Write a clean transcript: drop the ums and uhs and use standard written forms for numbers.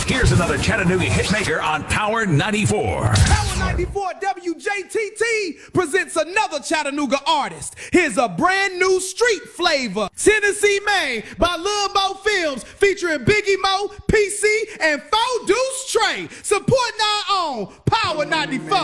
Here's another Chattanooga hitmaker on Power 94. Power 94 WJTT presents another Chattanooga artist. Here's a brand new street flavor. Tennessee Maine by Lil Mo Films featuring Biggie Mo, PC, and Four Deuce Trey. Supporting our own Power 94.